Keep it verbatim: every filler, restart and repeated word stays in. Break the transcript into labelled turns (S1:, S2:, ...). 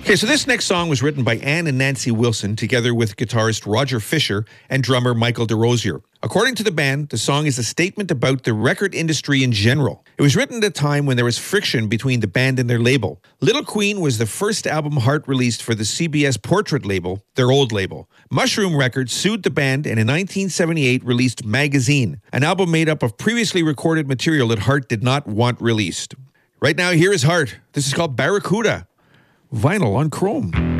S1: Okay, so this next song was written by Ann and Nancy Wilson together with guitarist Roger Fisher and drummer Michael DeRosier. According to the band, the song is a statement about the record industry in general. It was written at a time when there was friction between the band and their label. Little Queen was the first album Hart released for the C B S Portrait label, their old label. Mushroom Records sued the band and in nineteen seventy-eight released Magazine, an album made up of previously recorded material that Hart did not want released. Right now, here is Hart. This is called Barracuda. Vinyl on Chrome.